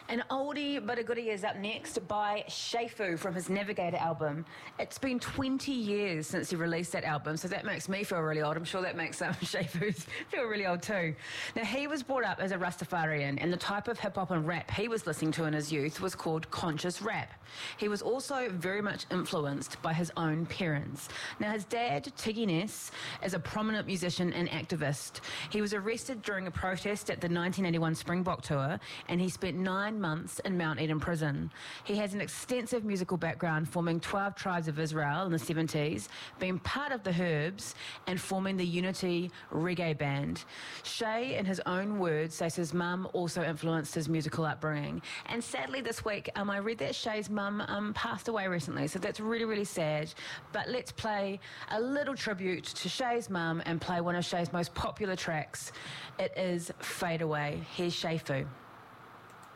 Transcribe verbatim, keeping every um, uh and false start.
An oldie but a goodie is up next by Shay Fu from his Navigator album. It's been twenty years since he released that album, so that makes me feel really old. I'm sure that makes um, Shay Fu feel really old too. Now, he was brought up as a Rastafarian, and the type of hip-hop and rap he was listening to in his youth was called conscious rap. He was also very much influenced by his own parents. Now, his dad, Tiggy Ness, is a prominent musician and activist. He was arrested during a protest at the nineteen eighty-one Springbok tour, and he spent nine months in Mount Eden prison. He has an extensive musical background, forming twelve Tribes of Israel in the seventies, being part of the Herbs, and forming the Unity Reggae Band. Shay, in his own words, says his mum also influenced his musical upbringing. And sadly this week, um, I read that Shay's mum um, passed away recently, so that's really, really sad. But let's play a little tribute to Shay's mum and play one of Shay's most popular tracks. It is Fade Away. Here's Shay Fu.